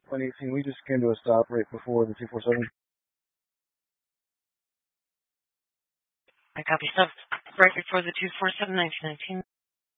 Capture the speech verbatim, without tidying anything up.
one eighteen, we just came to a stop right before the two forty-seven. I copy stuff right before the two forty-seven, nineteen nineteen.